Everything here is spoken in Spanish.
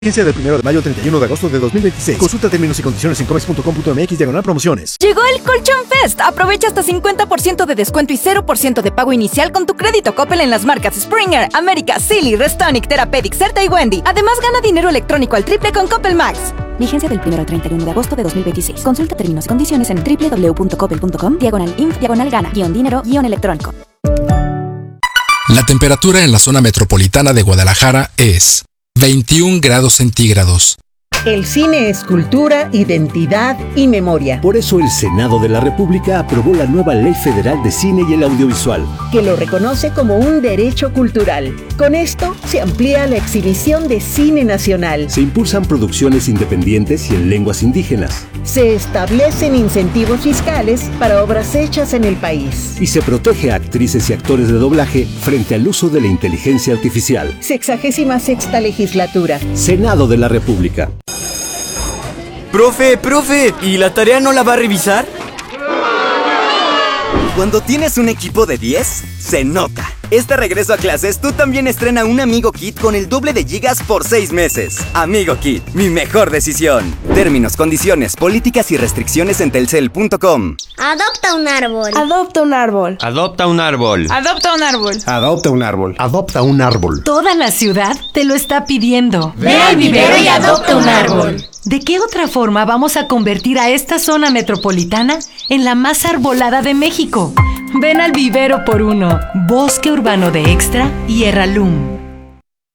Vigencia del 1 de mayo al 31 de agosto de 2026. Consulta términos y condiciones en comex.com.mx/promociones. Llegó el Colchón Fest. Aprovecha hasta 50% de descuento y 0% de pago inicial con tu crédito Coppel en las marcas Springer, América, Silly, Restonic, Therapeutic, Certa y Wendy. Además, gana dinero electrónico al triple con Coppel Max. Vigencia del 1 al 31 de agosto de 2026. Consulta términos y condiciones en www.coppel.com/info/gana-dinero-electrónico. La temperatura en la zona metropolitana de Guadalajara es 21 grados centígrados. El cine es cultura, identidad y memoria. Por eso el Senado de la República aprobó la nueva Ley Federal de Cine y el Audiovisual, que lo reconoce como un derecho cultural. Con esto se amplía la exhibición de cine nacional. Se impulsan producciones independientes y en lenguas indígenas. Se establecen incentivos fiscales para obras hechas en el país. Y se protege a actrices y actores de doblaje frente al uso de la inteligencia artificial. 66ª legislatura. Senado de la República. Profe, ¿y la tarea no la va a revisar? Cuando tienes un equipo de 10, se nota. Este regreso a clases, tú también estrena un Amigo Kit con el doble de gigas por 6 meses. Amigo Kit, mi mejor decisión. Términos, condiciones, políticas y restricciones en telcel.com. Adopta un árbol. Adopta un árbol. Adopta un árbol. Adopta un árbol. Adopta un árbol. Adopta un árbol. Toda la ciudad te lo está pidiendo. Ve al vivero y adopta un árbol. ¿De qué otra forma vamos a convertir a esta zona metropolitana en la más arbolada de México? Ven al vivero por uno. Bosque Urbano de Extra y Erralum.